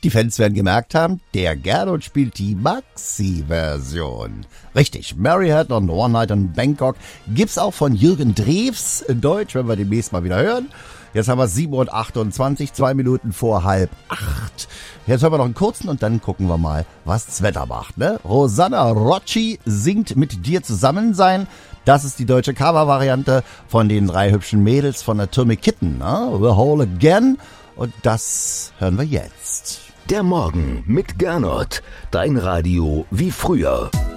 Die Fans werden gemerkt haben, der Gernot spielt die Maxi-Version. Richtig, Mary Had on One Night in Bangkok gibt's auch von Jürgen Drews in Deutsch, wenn wir demnächst mal wieder hören. Jetzt haben wir 7:28 Uhr, 2 Minuten vor 7:30. Jetzt hören wir noch einen kurzen und dann gucken wir mal, was das Wetter macht. Ne? Rosanna Rocci singt Mit dir zusammen sein. Das ist die deutsche Cover-Variante von den 3 hübschen Mädels von Atomic Kitten. Ne? The Whole Again. Und das hören wir jetzt. Der Morgen mit Gernot. Dein Radio wie früher.